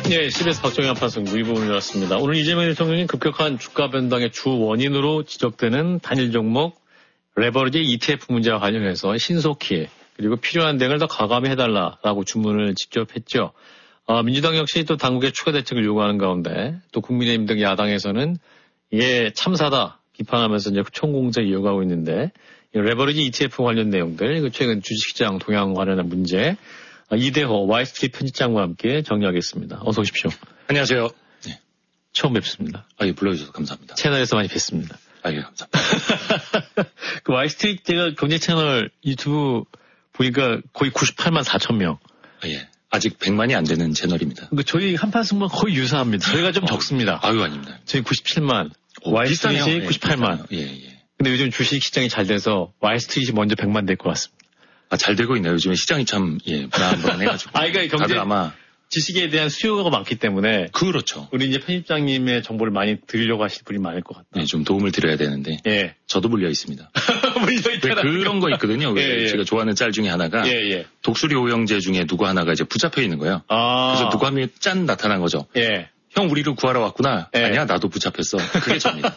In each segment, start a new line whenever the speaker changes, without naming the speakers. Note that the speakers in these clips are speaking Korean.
네, CBS 박정희 한판승부 2부를 열었습니다. 오늘 이재명 대통령이 급격한 주가 변동의 주 원인으로 지적되는 단일 종목 레버리지 ETF 문제와 관련해서 신속히 그리고 필요한 대응을 더 과감히 해달라라고 주문을 직접 했죠. 민주당 역시 또 당국의 추가 대책을 요구하는 가운데 또 국민의힘 등 야당에서는 이게 참사다 비판하면서 이제 총공세 이어가고 있는데 레버리지 ETF 관련 내용들, 최근 주식시장 동향 관련한 문제 이대호 와이스트리트 편집장과 함께 정리하겠습니다. 어서 오십시오.
안녕하세요. 네.
처음 뵙습니다.
예, 불러주셔서 감사합니다.
채널에서 많이 뵀습니다.
예, 감사합니다.
그 와이스트리트 제가 경제 채널 유튜브 보니까 거의 98만 4천 명.
예. 아직 100만이 안 되는 채널입니다.
그러니까 저희 한판승부는 거의 유사합니다. 저희가 좀 적습니다.
아닙니다.
저희 97만, 와이스트리트이 98만.
예.
근데 요즘 주식 시장이 잘 돼서 와이스트리트이 먼저 100만 될 것 같습니다.
잘 되고 있네요. 요즘에 시장이 참, 불안해가지고.
그러니까 경제,
아마.
지식에 대한 수요가 많기 때문에.
그렇죠.
우리 이제 편집장님의 정보를 많이 드리려고 하실 분이 많을 것 같다.
네, 좀 도움을 드려야 되는데.
예.
저도 물려 있습니다.
물려있다.
그런 거 있거든요. 제가 좋아하는 짤 중에 하나가. 독수리 오형제 중에 누구 하나가 이제 붙잡혀 있는 거예요. 그래서 누구 한 명이 짠 나타난 거죠.
예.
형, 우리를 구하러 왔구나. 아니야, 나도 붙잡혔어. 그게 접니다.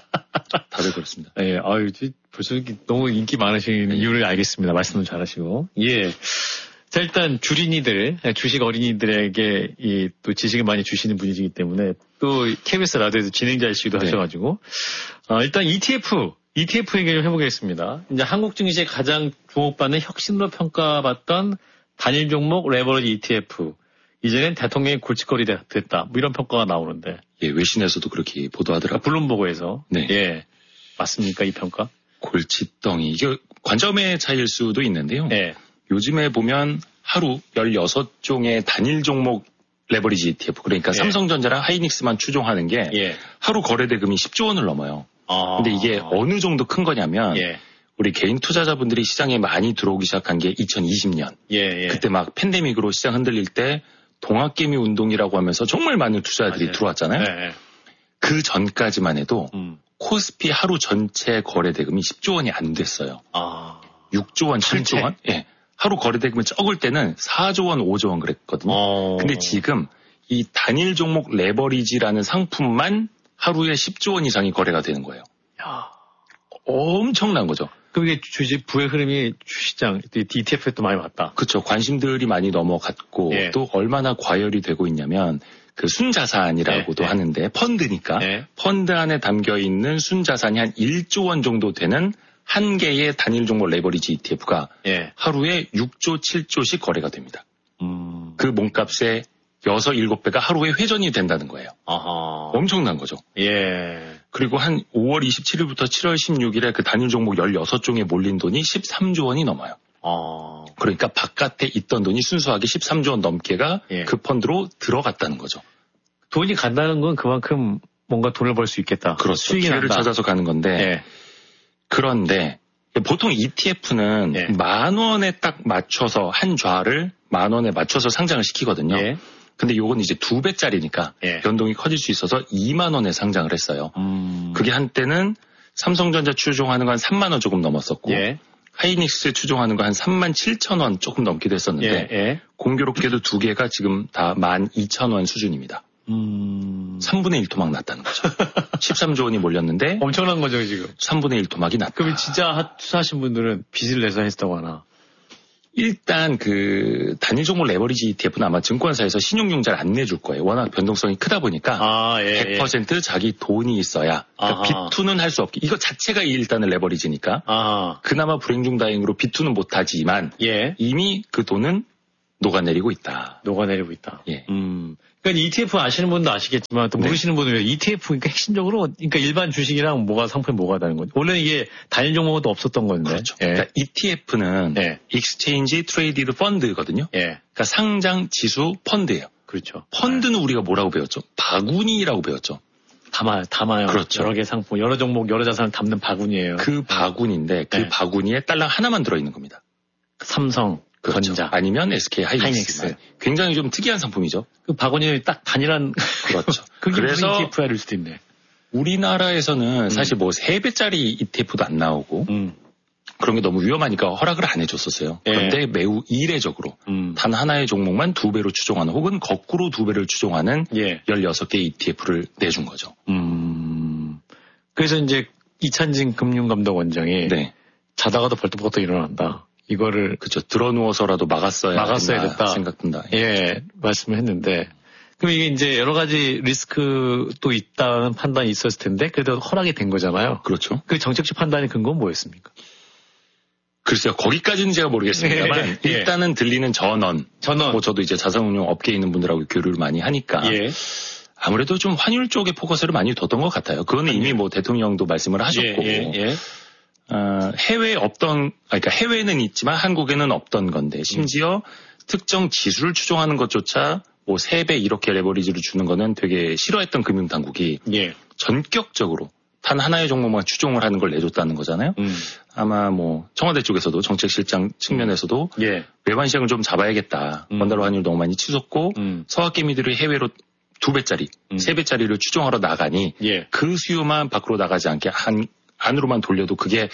다들 그렇습니다.
예, 벌써 너무 인기 많으신 이유를 알겠습니다. 말씀도 잘하시고. 예. 자, 일단 주식 어린이들에게 또 지식을 많이 주시는 분이시기 때문에 또 KBS 라디오에서 진행자이시기도 하셔가지고. 일단 ETF 얘기를 해보겠습니다. 이제 한국 증시에 가장 주목받는 혁신으로 평가받던 단일 종목 레버리지 ETF. 이제는 대통령이 골칫거리 됐다. 뭐 이런 평가가 나오는데.
예, 외신에서도 그렇게 보도하더라고요.
블룸버그에서.
네.
예. 맞습니까, 이 평가?
골칫덩이. 이게 관점의 차이일 수도 있는데요.
네.
요즘에 보면 하루 16종의 단일 종목 레버리지 ETF. 그러니까 삼성전자랑 하이닉스만 추종하는 게 하루 거래 대금이 10조 원을 넘어요. 근데 이게 어느 정도 큰 거냐면 우리 개인 투자자분들이 시장에 많이 들어오기 시작한 게 2020년. 그때 막 팬데믹으로 시장 흔들릴 때 동학개미 운동이라고 하면서 정말 많은 투자자들이 들어왔잖아요. 그 전까지만 해도 코스피 하루 전체 거래 대금이 10조 원이 안 됐어요. 6조 원, 7조 원? 예. 하루 거래 대금이 적을 때는 4조 원, 5조 원 그랬거든요. 근데 지금 이 단일 종목 레버리지라는 상품만 하루에 10조 원 이상이 거래가 되는 거예요.
야.
엄청난 거죠.
그럼 이게 부의 흐름이 주시장, ETF에 또 많이 왔다.
그렇죠. 관심들이 많이 넘어갔고 또 얼마나 과열이 되고 있냐면 그 순자산이라고도 하는데 펀드니까 펀드 안에 담겨 있는 순자산이 한 1조 원 정도 되는 한 개의 단일 종목 레버리지 ETF가 하루에 6조, 7조씩 거래가 됩니다. 그 몸값의 6, 7배가 하루에 회전이 된다는 거예요. 엄청난 거죠. 그리고 한 5월 27일부터 7월 16일에 그 단일 종목 16종에 몰린 돈이 13조 원이 넘어요. 그러니까 바깥에 있던 돈이 순수하게 13조 원 넘게가 그 펀드로 들어갔다는 거죠.
돈이 간다는 건 그만큼 뭔가 돈을 벌 수 있겠다.
그렇죠.
수익이
기회를
난다.
찾아서 가는 건데 그런데 보통 ETF는 10,000원에 딱 맞춰서 한 좌를 10,000원에 맞춰서 상장을 시키거든요. 근데 요건 이제 2배짜리니까 변동이 커질 수 있어서 2만 원에 상장을 했어요. 그게 한때는 삼성전자 추종하는 거 한 3만 원 조금 넘었었고 하이닉스 추종하는 거 한 3만 7천 원 조금 넘기도 했었는데 공교롭게도 두 개가 지금 다 12,000원 수준입니다. 3분의 1 토막 났다는 거죠. 13조 원이 몰렸는데
엄청난 거죠 지금.
3분의 1 토막이 났다.
그럼 진짜 투자하신 분들은 빚을 내서 했다고 하나?
일단 그 단일 종목 레버리지 ETF는 아마 증권사에서 신용융자를 안 내줄 거예요. 워낙 변동성이 크다 보니까 100% 자기 돈이 있어야 그러니까 비투는 할 수 없게 이거 자체가 일단은 레버리지니까 그나마 불행 중 다행으로 비투는 못하지만 이미 그 돈은 녹아내리고 있다.
녹아내리고 있다. 그러니까 ETF 아시는 분도 아시겠지만 또 모르시는 분은 ETF 그러니까 핵심적으로 그러니까 일반 주식이랑 상품이 뭐가 다른 거죠? 원래 이게 단일 종목도 없었던 건데.
그렇죠. 그러니까 ETF는 Exchange Traded Fund거든요. 그러니까 상장 지수 펀드예요.
그렇죠.
펀드는 우리가 뭐라고 배웠죠? 바구니라고 배웠죠.
담아요.
그렇죠.
여러 개 상품, 여러 종목, 여러 자산을 담는 바구니예요.
그 바구니인데 그 바구니에 달러 하나만 들어있는 겁니다.
삼성.
그렇죠.
전자.
아니면 SK 하이닉스. 굉장히 좀 특이한 상품이죠.
그 바구니에 딱 단일한.
그렇죠.
그래서 ETF일 수도 있네.
우리나라에서는 사실 3배짜리 ETF도 안 나오고 그런 게 너무 위험하니까 허락을 안 해줬었어요. 그런데 매우 이례적으로 단 하나의 종목만 2배로 추종하는 혹은 거꾸로 2배를 추종하는 16개 ETF를 내준 거죠.
그래서 이제 이찬진 금융감독원장이 자다가도 벌떡벌떡 일어난다. 이거를
그렇죠. 들어누워서라도 막았어야 됐다 생각된다.
말씀을 했는데 그럼 이게 이제 여러 가지 리스크도 있다는 판단이 있었을 텐데 그래도 허락이 된 거잖아요.
그렇죠.
그 정책적 판단의 근거는 뭐였습니까?
글쎄요. 거기까지는 제가 모르겠습니다만 일단은 들리는 전원. 뭐 저도 이제 자산운용 업계에 있는 분들하고 교류를 많이 하니까 아무래도 좀 환율 쪽에 포커스를 많이 뒀던 것 같아요. 그거는 이미 뭐 대통령도 말씀을 하셨고 해외에 그러니까 해외에는 있지만 한국에는 없던 건데 심지어 특정 지수를 추종하는 것조차 뭐 3배 이렇게 레버리지를 주는 거는 되게 싫어했던 금융당국이 전격적으로 단 하나의 종목만 추종을 하는 걸 내줬다는 거잖아요. 아마 뭐 청와대 쪽에서도 정책실장 측면에서도 외환 시장을 좀 잡아야겠다. 원달러 환율 너무 많이 치솟고 서학개미들이 해외로 2배짜리, 3배짜리를 추종하러 나가니 그 수요만 밖으로 나가지 않게 안으로만 돌려도 그게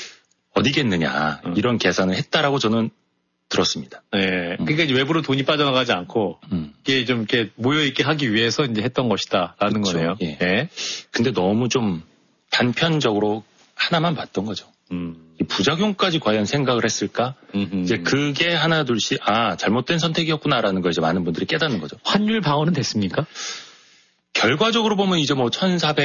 어디겠느냐 이런 계산을 했다라고 저는 들었습니다.
그러니까 이제 외부로 돈이 빠져나가지 않고 이게 좀 이렇게 모여 있게 하기 위해서 이제 했던 것이다라는 거네요.
근데 너무 좀 단편적으로 하나만 봤던 거죠. 이 부작용까지 과연 생각을 했을까? 이제 그게 하나 둘씩 잘못된 선택이었구나라는 걸 이제 많은 분들이 깨닫는 거죠.
환율 방어는 됐습니까?
결과적으로 보면 이제 뭐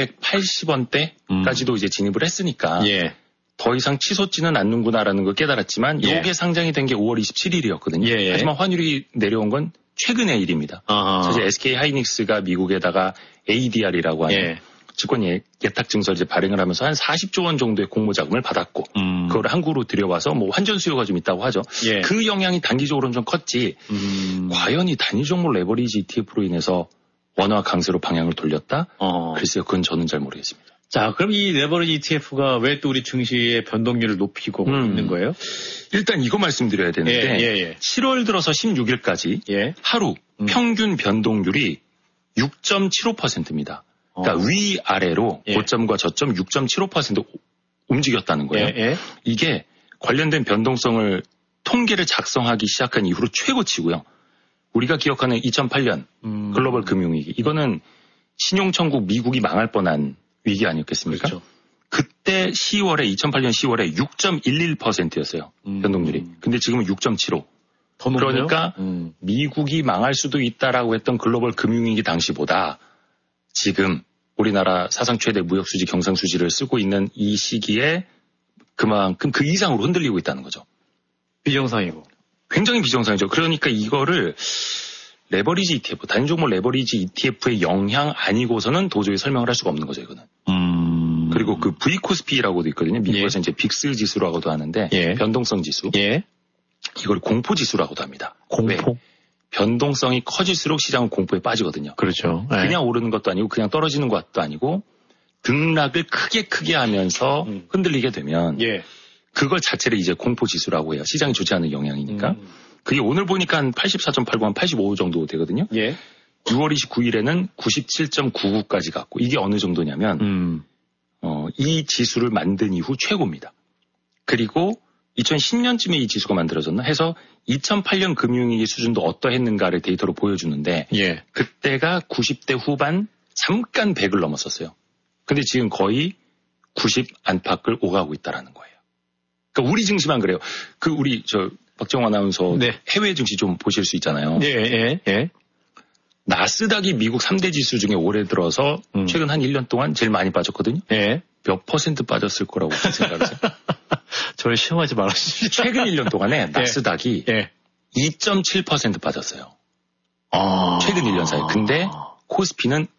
1,480원대까지도 이제 진입을 했으니까 더 이상 치솟지는 않는구나라는 걸 깨달았지만 이게 상장이 된 게 5월 27일이었거든요. 하지만 환율이 내려온 건 최근의 일입니다. 사실 SK 하이닉스가 미국에다가 ADR이라고 하는 증권 예탁 증서를 이제 발행을 하면서 한 40조 원 정도의 공모 자금을 받았고 그걸 한국으로 들여와서 뭐 환전 수요가 좀 있다고 하죠. 그 영향이 단기적으로는 좀 컸지. 과연 이 단위 종목 레버리지 ETF로 인해서 원화 강세로 방향을 돌렸다? 글쎄요. 그건 저는 잘 모르겠습니다.
자, 그럼 이 레버리지 ETF가 왜 또 우리 증시의 변동률을 높이고 있는 거예요?
일단 이거 말씀드려야 되는데 7월 들어서 16일까지 하루 평균 변동률이 6.75%입니다. 그러니까 위아래로 고점과 저점 6.75% 움직였다는 거예요. 이게 관련된 변동성을 통계를 작성하기 시작한 이후로 최고치고요. 우리가 기억하는 2008년 글로벌 금융위기 이거는 신용천국 미국이 망할 뻔한 위기 아니었겠습니까?
그렇죠.
그때 2008년 10월에 6.11%였어요. 변동률이. 근데 지금은 6.75.
더 높네요?
그러니까 미국이 망할 수도 있다라고 했던 글로벌 금융위기 당시보다 지금 우리나라 사상 최대 무역수지 경상수지를 쓰고 있는 이 시기에 그만큼 그 이상으로 흔들리고 있다는 거죠.
비정상이고.
굉장히 비정상이죠. 그러니까 이거를 레버리지 ETF, 단위 종목 레버리지 ETF의 영향 아니고서는 도저히 설명을 할 수가 없는 거죠, 이거는. 그리고 그 V코스피라고도 있거든요. 미국에서 이제 빅스 지수라고도 하는데 변동성 지수. 이걸 공포 지수라고도 합니다.
공포?
왜? 변동성이 커질수록 시장은 공포에 빠지거든요.
그렇죠.
그냥 오르는 것도 아니고 그냥 떨어지는 것도 아니고 등락을 크게 하면서 흔들리게 되면 그걸 자체를 이제 공포 지수라고 해요. 시장이 좋지 않은 영향이니까. 그게 오늘 보니까 한 84.89, 한 85 정도 되거든요. 6월 29일에는 97.99까지 갔고 이게 어느 정도냐면 이 지수를 만든 이후 최고입니다. 그리고 2010년쯤에 이 지수가 만들어졌나 해서 2008년 금융위기 수준도 어떠했는가를 데이터로 보여주는데 그때가 90대 후반 잠깐 100을 넘었었어요. 근데 지금 거의 90 안팎을 오가고 있다라는 거예요. 그러니까 우리 증시만 그래요. 그 우리 박정호 아나운서 해외 증시 좀 보실 수 있잖아요. 나스닥이 미국 3대 지수 중에 올해 들어서 최근 한 1년 동안 제일 많이 빠졌거든요. 몇 % 빠졌을 거라고 생각하세요?
저를 시험하지 말아주십시오.
최근 1년 동안에 나스닥이 2.7% 빠졌어요. 최근 1년 사이. 근데 코스피는